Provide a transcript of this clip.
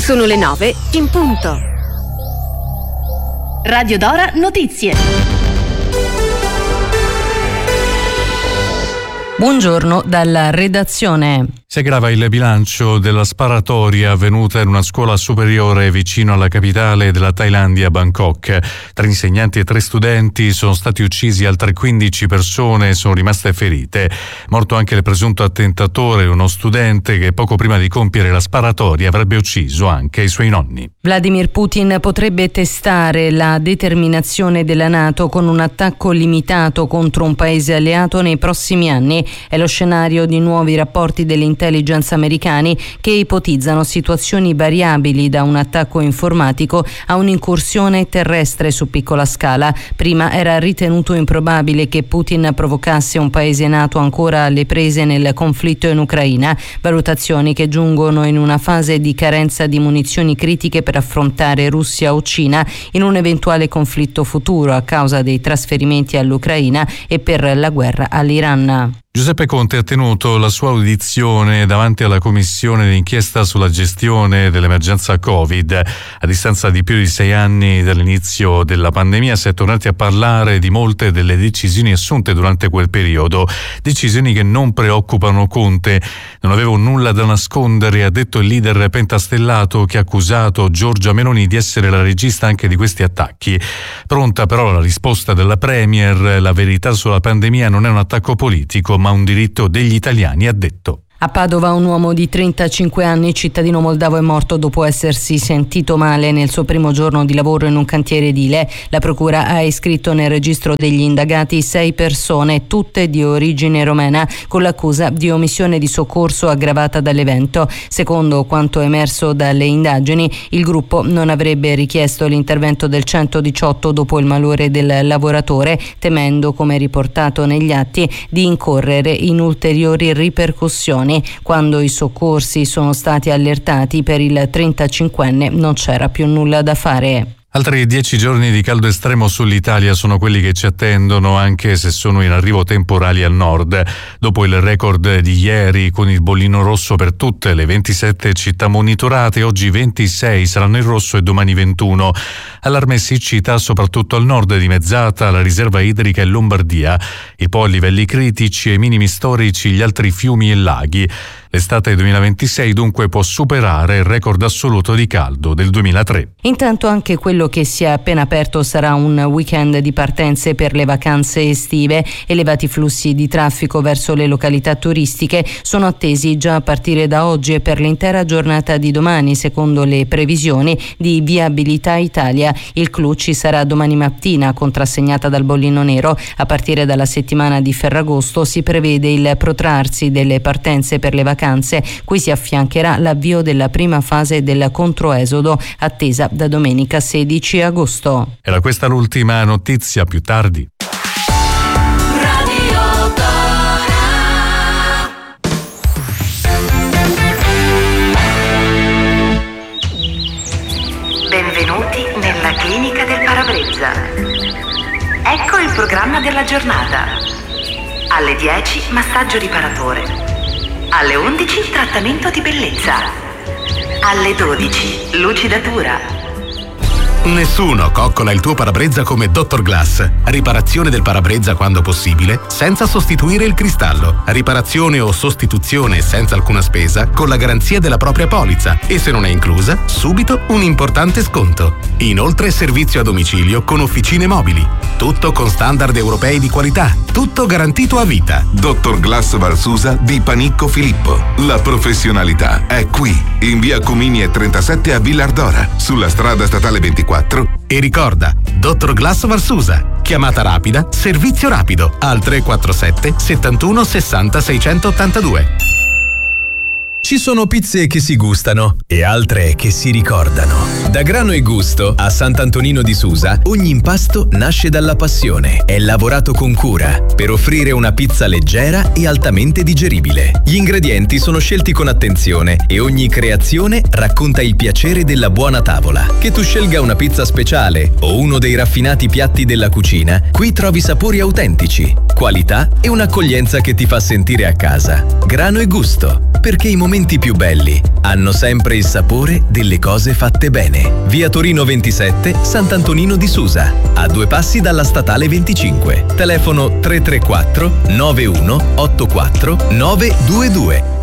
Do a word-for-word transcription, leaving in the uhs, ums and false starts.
Sono le nove in punto. Radio Dora Notizie. Buongiorno dalla redazione. Si aggrava il bilancio della sparatoria avvenuta in una scuola superiore vicino alla capitale della Thailandia, Bangkok. Tre insegnanti e tre studenti sono stati uccisi, altre quindici persone sono rimaste ferite. Morto anche il presunto attentatore, uno studente che poco prima di compiere la sparatoria avrebbe ucciso anche i suoi nonni. Vladimir Putin potrebbe testare la determinazione della NATO con un attacco limitato contro un paese alleato nei prossimi anni. È lo scenario di nuovi rapporti dell'intelligence americani che ipotizzano situazioni variabili, da un attacco informatico a un'incursione terrestre su piccola scala. Prima era ritenuto improbabile che Putin provocasse un paese NATO ancora alle prese nel conflitto in Ucraina, valutazioni che giungono in una fase di carenza di munizioni critiche per affrontare Russia o Cina in un eventuale conflitto futuro a causa dei trasferimenti all'Ucraina e per la guerra all'Iran. Giuseppe Conte ha tenuto la sua audizione davanti alla commissione d'inchiesta sulla gestione dell'emergenza Covid. A distanza di più di sei anni dall'inizio della pandemia si è tornati a parlare di molte delle decisioni assunte durante quel periodo, decisioni che non preoccupano Conte. Non avevo nulla da nascondere, ha detto il leader pentastellato, che ha accusato Giorgia Meloni di essere la regista anche di questi attacchi. Pronta però la risposta della Premier: la verità sulla pandemia non è un attacco politico, ma un diritto degli italiani, ha detto. A Padova un uomo di trentacinque anni, cittadino moldavo, è morto dopo essersi sentito male nel suo primo giorno di lavoro in un cantiere edile. La procura ha iscritto nel registro degli indagati sei persone, tutte di origine romena, con l'accusa di omissione di soccorso aggravata dall'evento. Secondo quanto emerso dalle indagini, il gruppo non avrebbe richiesto l'intervento del centodiciotto dopo il malore del lavoratore, temendo, come riportato negli atti, di incorrere in ulteriori ripercussioni. Quando i soccorsi sono stati allertati, per il trentacinquenne non c'era più nulla da fare. Altri dieci giorni di caldo estremo sull'Italia sono quelli che ci attendono, anche se sono in arrivo temporali al nord. Dopo il record di ieri con il bollino rosso per tutte le ventisette città monitorate, oggi ventisei saranno in rosso e domani ventuno. Allarme siccità soprattutto al nord di Mezzata, la riserva idrica e Lombardia. E poi a livelli critici e ai minimi storici gli altri fiumi e laghi. L'estate duemilaventisei dunque può superare il record assoluto di caldo del duemilatré. Intanto anche quello che si è appena aperto sarà un weekend di partenze per le vacanze estive. Elevati flussi di traffico verso le località turistiche sono attesi già a partire da oggi e per l'intera giornata di domani, secondo le previsioni di Viabilità Italia. Il clou ci sarà domani mattina, contrassegnata dal bollino nero. A partire dalla settimana di Ferragosto si prevede il protrarsi delle partenze per le vacanze, cui si affiancherà l'avvio della prima fase del controesodo, attesa da domenica sedici agosto. Era questa l'ultima notizia, più tardi. Radio Dora. Benvenuti nella clinica del parabrezza. Ecco il programma della giornata. Alle dieci massaggio riparatore. Alle undici trattamento di bellezza. Alle dodici lucidatura. Nessuno coccola il tuo parabrezza come Dottor Glass. Riparazione del parabrezza quando possibile, senza sostituire il cristallo. Riparazione o sostituzione senza alcuna spesa, con la garanzia della propria polizza. E se non è inclusa, subito un importante sconto. Inoltre servizio a domicilio con officine mobili. Tutto con standard europei di qualità. Tutto garantito a vita. Dottor Glass Valsusa di Panicco Filippo. La professionalità è qui. In via Cominie trentasette a Villardora, sulla strada statale ventiquattro. E ricorda, Dottor Glass Valsusa. Chiamata rapida, servizio rapido al tre quattro sette settantuno sessanta seicentottantadue. Ci sono pizze che si gustano e altre che si ricordano. Da Grano e Gusto a Sant'Antonino di Susa, ogni impasto nasce dalla passione. È lavorato con cura per offrire una pizza leggera e altamente digeribile. Gli ingredienti sono scelti con attenzione e ogni creazione racconta il piacere della buona tavola. Che tu scelga una pizza speciale o uno dei raffinati piatti della cucina, qui trovi sapori autentici, qualità e un'accoglienza che ti fa sentire a casa. Grano e Gusto, perché i momenti momenti più belli hanno sempre il sapore delle cose fatte bene. Via Torino ventisette, Sant'Antonino di Susa, a due passi dalla statale venticinque. Telefono tre tre quattro nove uno otto quattro nove due due.